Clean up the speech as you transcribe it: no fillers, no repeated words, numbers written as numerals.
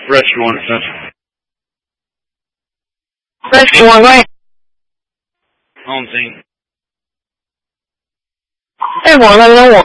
restaurant stuff. Restaurant, right? Home thing. 太火了，跟我。